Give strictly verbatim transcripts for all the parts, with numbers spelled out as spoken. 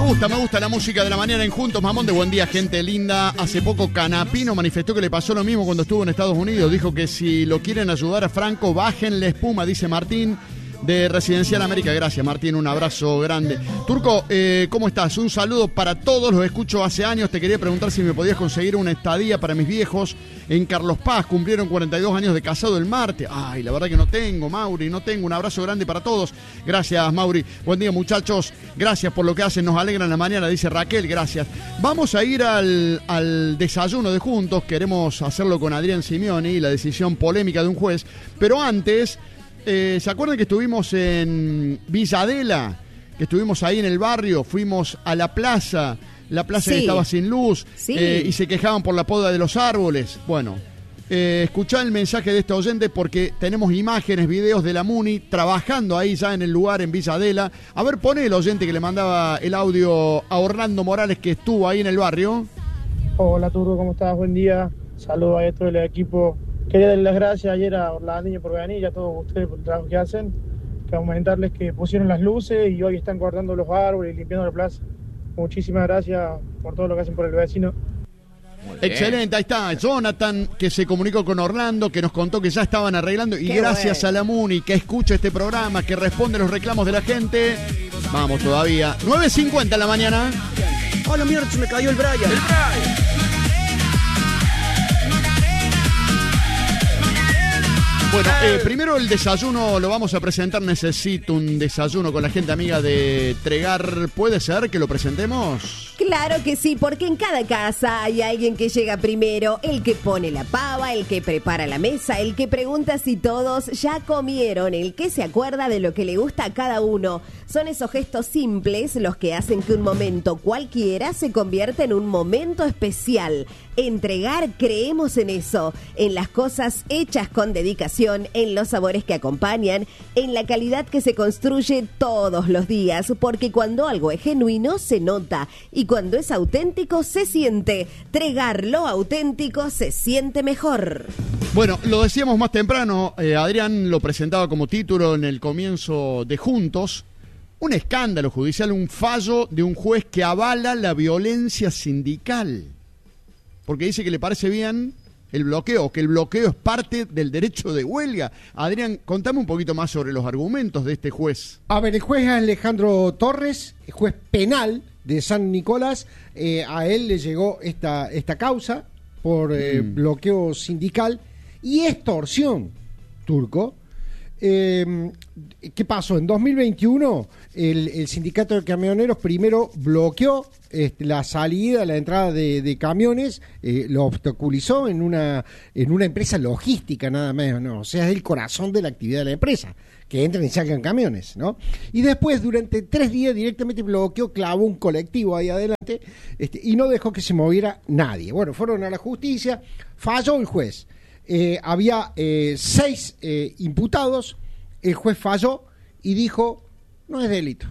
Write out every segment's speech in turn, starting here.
gusta, me gusta la música de la mañana en Juntos. Mamón de buen día, gente linda. Hace poco Canapino manifestó que le pasó lo mismo cuando estuvo en Estados Unidos. Dijo que si lo quieren ayudar a Franco, bajen la espuma, dice Martín de Residencial América. Gracias, Martín, un abrazo grande. Turco, eh, ¿cómo estás? Un saludo para todos, los escucho hace años. Te quería preguntar si me podías conseguir una estadía para mis viejos en Carlos Paz. Cumplieron cuarenta y dos años de casado el martes. Ay, la verdad que no tengo, Mauri, no tengo. Un abrazo grande para todos. Gracias, Mauri. Buen día, muchachos. Gracias por lo que hacen, nos alegran la mañana, dice Raquel. Gracias. Vamos a ir al, al desayuno de Juntos. Queremos hacerlo con Adrián Simeoni, la decisión polémica de un juez. Pero antes... Eh, ¿se acuerdan que estuvimos en Villa Adela? Que estuvimos ahí en el barrio, fuimos a la plaza, la plaza sí. que estaba sin luz, sí. eh, y se quejaban por la poda de los árboles. Bueno, eh, escuchá el mensaje de este oyente porque tenemos imágenes, videos de la Muni trabajando ahí ya en el lugar, en Villa Adela. A ver, poné el oyente que le mandaba el audio a Orlando Morales, que estuvo ahí en el barrio. Hola, Turco, ¿cómo estás? Buen día. Saludos a todo el equipo. Quería darles las gracias ayer a Orlando por venir y a todos ustedes por el trabajo que hacen. Que comentarles que pusieron las luces y hoy están cortando los árboles y limpiando la plaza. Muchísimas gracias por todo lo que hacen por el vecino. Excelente, ahí está Jonathan, que se comunicó con Orlando, que nos contó que ya estaban arreglando. Y Qué gracias bueno. a la Muni, que escucha este programa, que responde a los reclamos de la gente. Vamos todavía. nueve cincuenta en la mañana. Hola, mierda, se me cayó el Brian. El Brian. Bueno, eh, primero el desayuno lo vamos a presentar. Necesito un desayuno con la gente amiga de Tregar. ¿Puede ser que lo presentemos? Claro que sí, porque en cada casa hay alguien que llega primero, el que pone la pava, el que prepara la mesa, el que pregunta si todos ya comieron, el que se acuerda de lo que le gusta a cada uno. Son esos gestos simples los que hacen que un momento cualquiera se convierta en un momento especial. En Tregar creemos en eso, en las cosas hechas con dedicación, en los sabores que acompañan, en la calidad que se construye todos los días, porque cuando algo es genuino se nota y cuando es auténtico se siente. Tregar lo auténtico se siente mejor. Bueno, lo decíamos más temprano, eh, Adrián lo presentaba como título en el comienzo de Juntos. Un escándalo judicial, un fallo de un juez que avala la violencia sindical. Porque dice que le parece bien el bloqueo, que el bloqueo es parte del derecho de huelga. Adrián, contame un poquito más sobre los argumentos de este juez. A ver, el juez Alejandro Torres, juez penal de San Nicolás, eh, a él le llegó esta, esta causa por eh, mm. bloqueo sindical y extorsión, Turco. Eh, ¿Qué pasó? En dos mil veintiuno el, el sindicato de camioneros primero bloqueó este, la salida, la entrada de, de camiones, eh, lo obstaculizó en una en una empresa logística nada más, no, o sea, es el corazón de la actividad de la empresa, que entran y salgan camiones, ¿no? Y después, durante tres días, directamente bloqueó, clavó un colectivo ahí adelante este, y no dejó que se moviera nadie. Bueno, fueron a la justicia, falló el juez. Eh, había eh, seis eh, imputados, el juez falló y dijo, no es delito,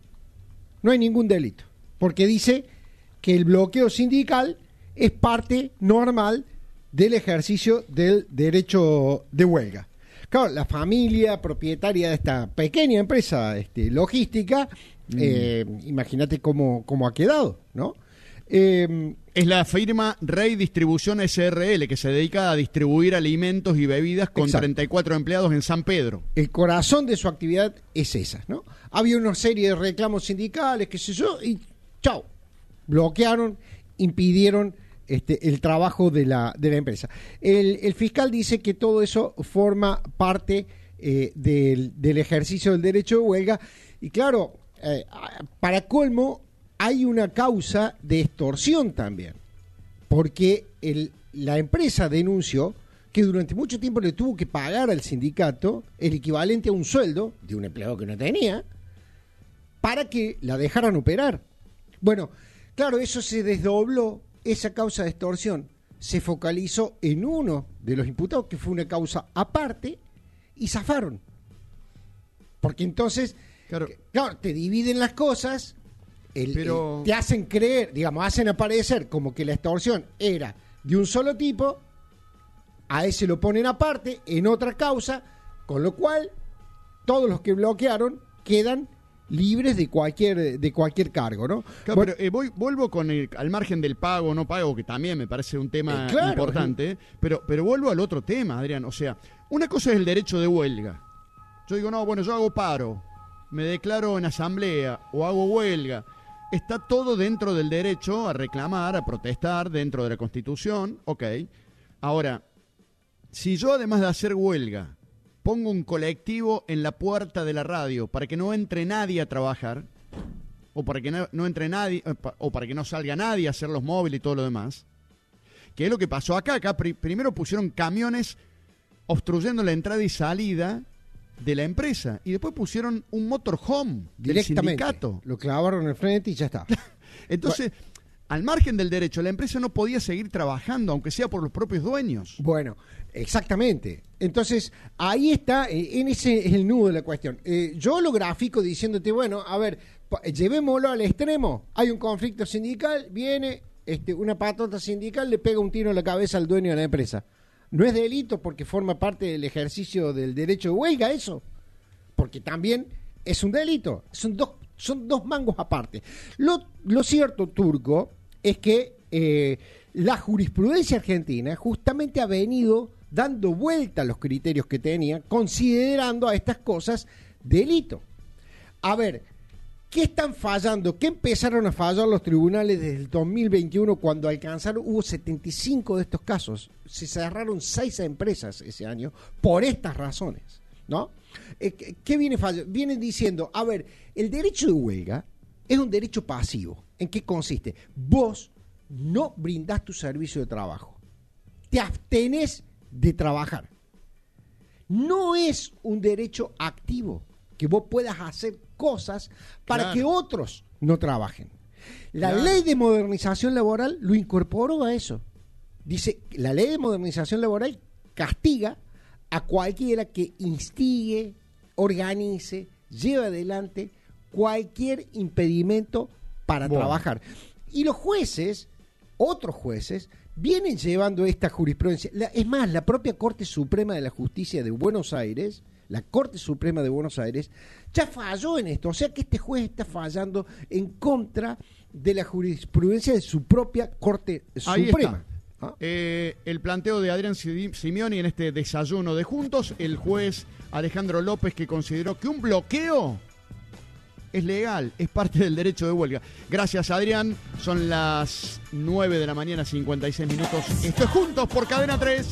no hay ningún delito, porque dice que el bloqueo sindical es parte normal del ejercicio del derecho de huelga. Claro, la familia propietaria de esta pequeña empresa este, logística, mm. eh, imagínate cómo, cómo ha quedado, ¿no? Eh, es la firma Rey Distribución S R L, que se dedica a distribuir alimentos y bebidas con exacto. treinta y cuatro empleados en San Pedro. El corazón de su actividad es esa, ¿no? Había una serie de reclamos sindicales, qué sé yo, y chao, bloquearon, impidieron este, el trabajo de la, de la empresa. El, el fiscal dice que todo eso forma parte eh, del, del ejercicio del derecho de huelga, y claro, eh, para colmo, hay una causa de extorsión también, porque el, la empresa denunció que durante mucho tiempo le tuvo que pagar al sindicato el equivalente a un sueldo de un empleado que no tenía para que la dejaran operar. Bueno, claro, eso se desdobló, esa causa de extorsión se focalizó en uno de los imputados, que fue una causa aparte, y zafaron. Porque entonces, claro, claro te dividen las cosas. El, Pero... el, te hacen creer, digamos, hacen aparecer como que la extorsión era de un solo tipo, a ese lo ponen aparte, en otra causa, con lo cual todos los que bloquearon quedan libres de cualquier de cualquier cargo, ¿no? Claro, bueno, pero eh, voy, vuelvo con el, al margen del pago o no pago, que también me parece un tema eh, claro, importante, pero, pero vuelvo al otro tema, Adrián. O sea, una cosa es el derecho de huelga. Yo digo, no, bueno, yo hago paro, me declaro en asamblea o hago huelga. Está todo dentro del derecho a reclamar, a protestar dentro de la Constitución, ok. Ahora, si yo además de hacer huelga, pongo un colectivo en la puerta de la radio para que no entre nadie a trabajar, o para que no, no entre nadie, o para que no salga nadie a hacer los móviles y todo lo demás, que es lo que pasó acá. Acá pr- primero pusieron camiones obstruyendo la entrada y salida de la empresa, y después pusieron un motorhome del directamente sindicato. Lo clavaron en el frente y ya está. Entonces, bueno, al margen del derecho, la empresa no podía seguir trabajando, aunque sea por los propios dueños. Bueno, exactamente. Entonces, ahí está, eh, en ese es el nudo de la cuestión. Eh, yo lo grafico diciéndote, bueno, a ver, pa- llevémoslo al extremo. Hay un conflicto sindical, viene este, una patota sindical, le pega un tiro en la cabeza al dueño de la empresa. ¿No es delito porque forma parte del ejercicio del derecho de huelga eso? Porque también es un delito. Son dos, son dos mangos aparte. Lo, lo cierto, Turco, es que eh, la jurisprudencia argentina justamente ha venido dando vuelta a los criterios que tenía, considerando a estas cosas delito. A ver, ¿qué están fallando? ¿Qué empezaron a fallar los tribunales desde el dos mil veintiuno cuando alcanzaron? Hubo setenta y cinco de estos casos. Se cerraron seis empresas ese año por estas razones, ¿no? Eh, ¿Qué viene fallando? Vienen diciendo, a ver, el derecho de huelga es un derecho pasivo. ¿En qué consiste? Vos no brindás tu servicio de trabajo. Te abstenés de trabajar. No es un derecho activo, que vos puedas hacer cosas para claro. que otros no trabajen. La claro. ley de modernización laboral lo incorporó a eso. Dice, la ley de modernización laboral castiga a cualquiera que instigue, organice, lleve adelante cualquier impedimento para bueno. trabajar. Y los jueces, otros jueces, vienen llevando esta jurisprudencia. La, es más, la propia Corte Suprema de la Justicia de Buenos Aires, la Corte Suprema de Buenos Aires, ya falló en esto. O sea que este juez está fallando en contra de la jurisprudencia de su propia Corte Ahí Suprema. Está. ¿Ah? Eh, el planteo de Adrián Simioni en este desayuno de Juntos, el juez Alejandro López, que consideró que un bloqueo es legal, es parte del derecho de huelga. Gracias, Adrián. Son las nueve de la mañana, cincuenta y seis minutos. Esto es Juntos por Cadena tres.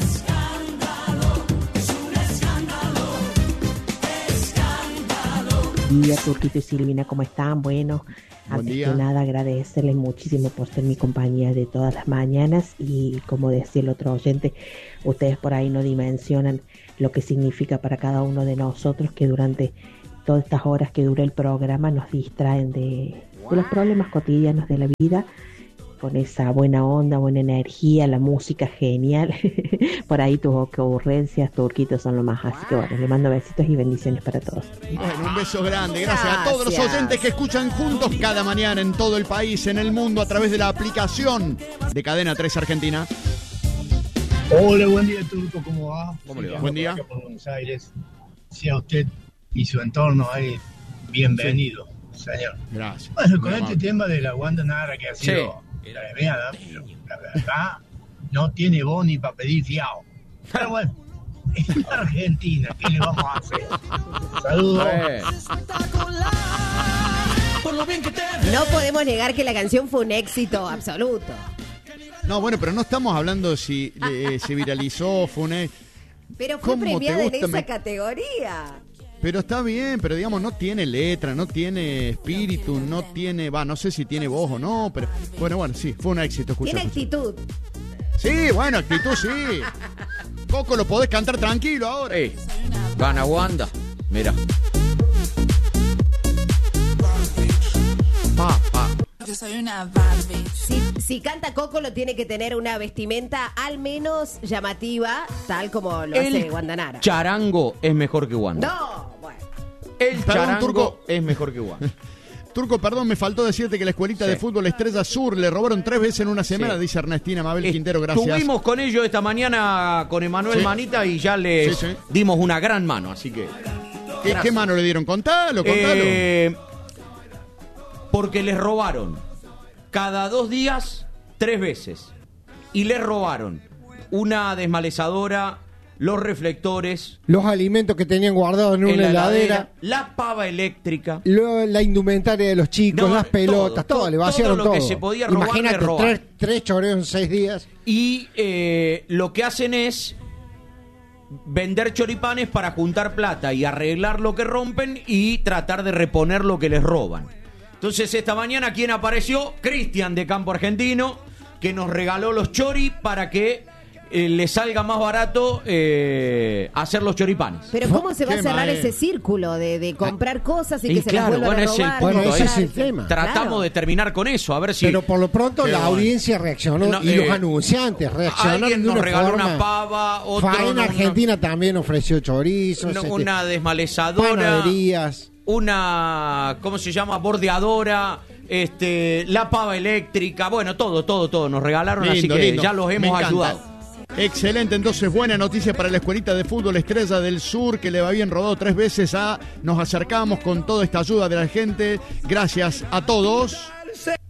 Buen día, Turquito y Silvina, ¿cómo están? Bueno, Buen antes día. que nada agradecerles muchísimo por ser mi compañía de todas las mañanas y como decía el otro oyente, ustedes por ahí no dimensionan lo que significa para cada uno de nosotros que durante todas estas horas que dura el programa nos distraen de, de los problemas cotidianos de la vida con esa buena onda, buena energía, la música genial. Por ahí tus ocurrencias, Turquitos, son lo más. Así que bueno, le mando besitos y bendiciones para todos. Bueno, un beso grande. Gracias, Gracias a todos los oyentes que escuchan Juntos cada mañana en todo el país, en el mundo, a través de la aplicación de Cadena tres Argentina. Hola, buen día, Turco, ¿cómo va? ¿Cómo le va? Buen día. Por Buenos Aires. Sea usted y su entorno ahí bienvenido, sí. señor. Gracias. Bueno, con este tema de la Wanda Nara que ha sido sí. la premiada, pero la verdad no tiene voz ni para pedir fiado. Pero bueno, es Argentina, ¿qué le vamos a hacer? Saludos. Eh. No podemos negar que la canción fue un éxito absoluto. No, bueno, pero no estamos hablando si eh, se viralizó, fue un... Pero fue ¿Cómo premiada te en gusta? esa Me- categoría. Pero está bien, pero digamos, no tiene letra, no tiene espíritu, no tiene... Va, no sé si tiene voz o no, pero... Bueno, bueno, sí, fue un éxito. Escucha, Tiene escucha. actitud. Sí, bueno, actitud sí. Coco, lo podés cantar tranquilo ahora. Ey, gana Wanda. Mira. Pa, pa. Yo soy una Barbie. Si, si canta Coco, lo tiene que tener una vestimenta al menos llamativa, tal como lo El hace Guandanara. charango es mejor que Wanda. No, bueno. El Perdón, charango Turco. es mejor que Wanda. Turco, perdón, me faltó decirte que la escuelita Sí. de fútbol Estrella Sur le robaron tres veces en una semana, Sí. dice Ernestina Mabel Eh, Quintero, gracias. Estuvimos con ellos esta mañana con Emanuel Sí. Manita y ya les Sí, sí. dimos una gran mano, así que... ¿Qué, ¿Qué mano le dieron? Contalo, contalo. Eh, porque les robaron cada dos días, tres veces. Y les robaron una desmalezadora, los reflectores, los alimentos que tenían guardados en, en una la heladera, heladera, la pava eléctrica, lo, la indumentaria de los chicos, no, las pelotas, todo, todo, todo le vaciaron todo. Todo lo que se podía robar, Imagínate, le robaron. tres, tres choreos en seis días. Y eh, lo que hacen es vender choripanes para juntar plata y arreglar lo que rompen y tratar de reponer lo que les roban. Entonces esta mañana, ¿quién apareció? Cristian de Campo Argentino, que nos regaló los chori para que eh, le salga más barato eh, hacer los choripanes. Pero ¿cómo se va Qué a cerrar mae. ese círculo de, de comprar cosas y, Y que se claro, las vuelvan bueno, a es el robar? punto, Bueno, ese es ahí. el tema. Tratamos Claro. de terminar con eso, a ver si... Pero por lo pronto Qué la bueno. audiencia reaccionó No, y eh, los anunciantes reaccionaron alguien de nos una regaló forma. una pava, otro Faena no- Argentina también ofreció chorizos, no- este, una desmalezadora, panaderías. una, ¿cómo se llama? Bordeadora, este, la pava eléctrica, bueno, todo, todo, todo nos regalaron, así Lindo, que lindo. ya los Me hemos encanta. ayudado. Excelente, entonces buena noticia para la escuelita de fútbol Estrella del Sur, que le va bien rodado tres veces a... Nos acercamos con toda esta ayuda de la gente. Gracias a todos.